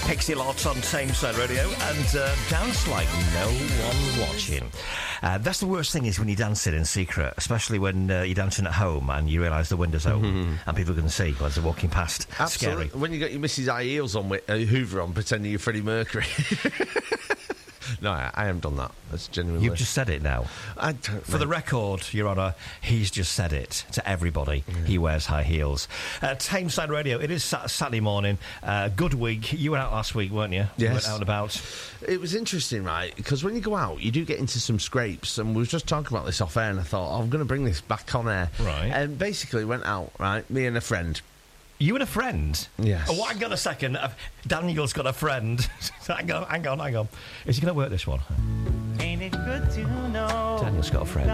Pixie Lott on Tameside Radio and dance like no one's watching. That's the worst thing is when you're dancing in secret, especially when you're dancing at home and you realise the window's open and people can see as they're walking past. Absolutely. Scary. When you got your Mrs. High Heels on with Hoover on, pretending you're Freddie Mercury. No, I haven't done that. That's genuinely... You've just said it now. For the record, Your Honour, he's just said it to everybody. Yeah. He wears high heels. Tameside Radio, it is Saturday morning. Good week. You were out last week, weren't you? Yes. You went out and about. It was interesting, right? Because when you go out, you do get into some scrapes. And we were just talking about this off air, and I thought, I'm going to bring this back on air. Right. And basically went out, right? Me and a friend. You and a friend? Yes. Oh, hang on a second. Daniel's got a friend. hang on. Is he going to work this one? Ain't it good to know? Daniel's got a friend.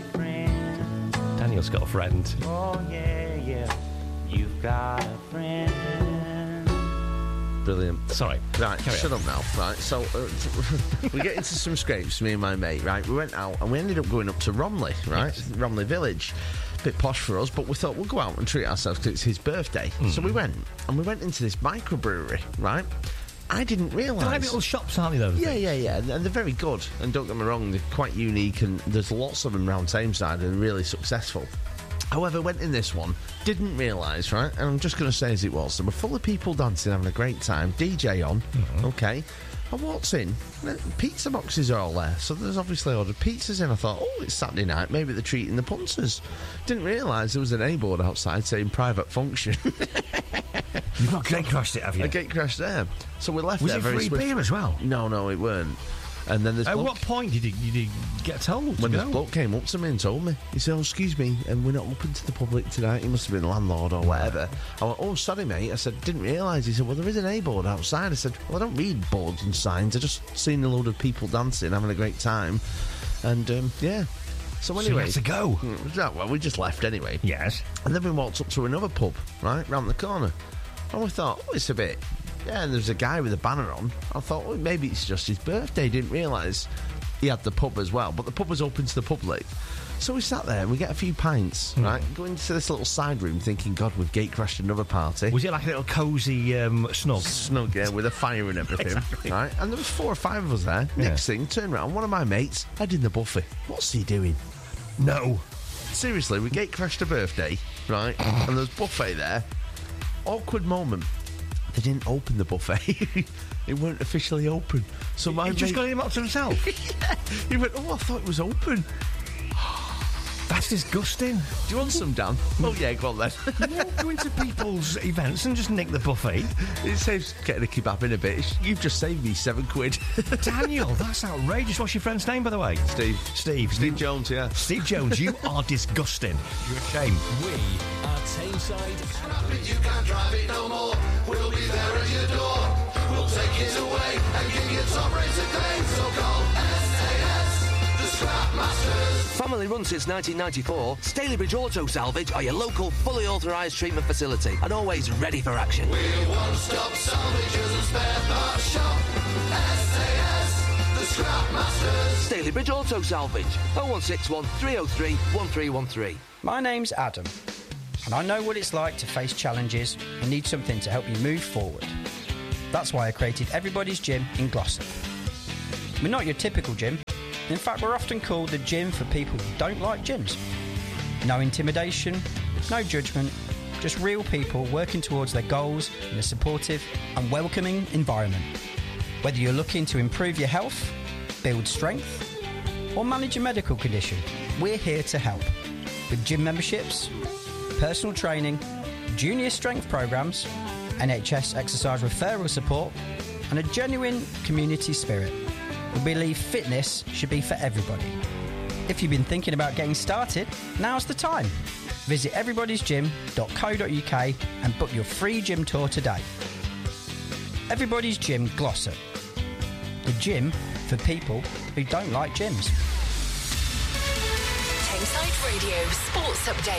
Daniel's got a friend. Oh, yeah. You've got a friend. Brilliant. Sorry. Right, shut up now. Right, so we get into some scrapes, me and my mate, right? We went out and we ended up going up to Romley, right? Yes. Romley Village. Bit posh for us, but we thought we'll go out and treat ourselves because it's his birthday. So we went, and we went into this microbrewery, right? I didn't realise... Tiny little shops, aren't they, those things? Yeah, and they're very good. And don't get me wrong, they're quite unique, and there's lots of them around Tameside and really successful. However, went in this one, didn't realise, right? And I'm just going to say as it was, they were full of people dancing, having a great time, DJ on, okay? I walked in, pizza boxes are all there, so there's obviously ordered pizzas in. I thought, oh, it's Saturday night, maybe they're treating the punters. Didn't realise there was an A-board outside saying private function. You've not gate crashed it, have you? I gate crashed there. So we left was there it very free swift. beer as well? No, it weren't. And then at what point did you get told when to this bloke came up to me and told me, he said, oh, excuse me, and we're not open to the public tonight. He must have been the landlord or whatever. I went, oh, sorry, mate. I said, didn't realise. He said, well, there is an A-board outside. I said, well, I don't read boards and signs. I just seen a load of people dancing, having a great time. And, yeah. So anyway... So you had to go? Well, we just left anyway. Yes. And then we walked up to another pub, right, round the corner. And we thought, oh, it's a bit... Yeah, and there's a guy with a banner on. I thought, well, maybe it's just his birthday. Didn't realise he had the pub as well. But the pub was open to the public. So we sat there and we get a few pints, right? Go into this little side room thinking, God, we've gate crashed another party. Was it like a little cosy snug? Snug, yeah, with a fire and everything. Exactly. Right? And there was 4 or 5 of us there. Yeah. Next thing, turn around, one of my mates heading the buffet. What's he doing? No. Seriously, we gate crashed a birthday, right? And there's buffet there. Awkward moment. They didn't open the buffet. It weren't officially open. So my mate just got him up to himself. Yeah. He went, oh, I thought it was open. That's disgusting. Do you want some, Dan? Oh, yeah, go on then. You won't go into people's events and just nick the buffet. It saves getting a kebab in a bit. You've just saved me £7. Daniel, that's outrageous. What's your friend's name, by the way? Steve Jones, yeah. Steve Jones, you are disgusting. You're a shame. We are Tameside. Scrap it, you can't drive it no more. We'll be there at your door. We'll take it away and give you top rated claim. So call SAS, the Scrap Masters. Family run since 1994, Stalybridge Auto Salvage are your local fully authorised treatment facility and always ready for action. We're one-stop salvagers and spare parts shop. SAS, the Scrap Masters. Stalybridge Auto Salvage, 0161 303 1313. My name's Adam, and I know what it's like to face challenges and need something to help you move forward. That's why I created Everybody's Gym in Glossop. We're not your typical gym. In fact, we're often called the gym for people who don't like gyms. No intimidation, no judgment, just real people working towards their goals in a supportive and welcoming environment. Whether you're looking to improve your health, build strength, or manage a medical condition, we're here to help. With gym memberships, personal training, junior strength programs, NHS exercise referral support, and a genuine community spirit. We believe fitness should be for everybody. If you've been thinking about getting started, now's the time. Visit everybody'sgym.co.uk and book your free gym tour today. Everybody's Gym Glossop. The gym for people who don't like gyms. Tameside Radio Sports Update.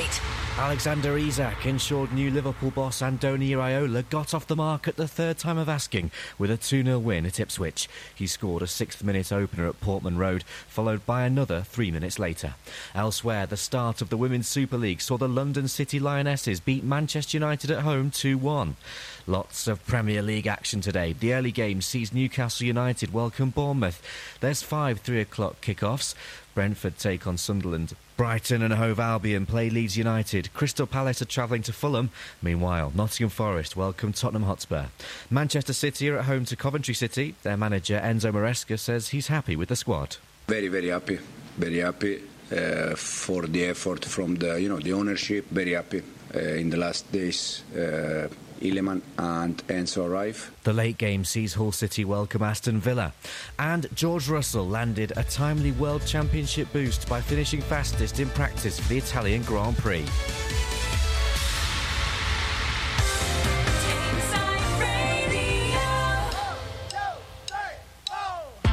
Alexander Isak ensured new Liverpool boss Andoni Iraola got off the mark at the third time of asking with a 2-0 win at Ipswich. He scored a 6th-minute opener at Portman Road, followed by another 3 minutes later. Elsewhere, the start of the Women's Super League saw the London City Lionesses beat Manchester United at home 2-1. Lots of Premier League action today. The early game sees Newcastle United welcome Bournemouth. There's 5 3:00 kick-offs. Brentford take on Sunderland. Brighton and Hove Albion play Leeds United. Crystal Palace are travelling to Fulham. Meanwhile, Nottingham Forest welcome Tottenham Hotspur. Manchester City are at home to Coventry City. Their manager Enzo Maresca says he's happy with the squad. Very, very happy. Very happy for the effort from the ownership. Very happy in the last days. Iliman and Enzo arrive. The late game sees Hull City welcome Aston Villa. And George Russell landed a timely World Championship boost by finishing fastest in practice for the Italian Grand Prix.